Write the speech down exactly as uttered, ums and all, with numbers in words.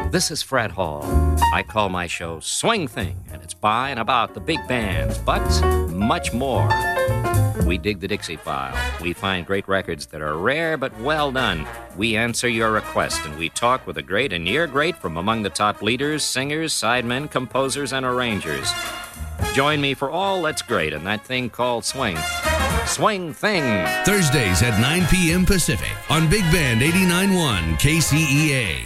This is Fred Hall. I call my show Swing Thing, and it's by and about the big bands, but much more. We dig the Dixie File. We find great records that are rare but well done. We answer your request, and we talk with the great and near great from among the top leaders, singers, sidemen, composers, and arrangers. Join me for all that's great in that thing called swing. Swing Thing. Thursdays at nine p.m. Pacific on Big Band eighty-nine point one K C E A.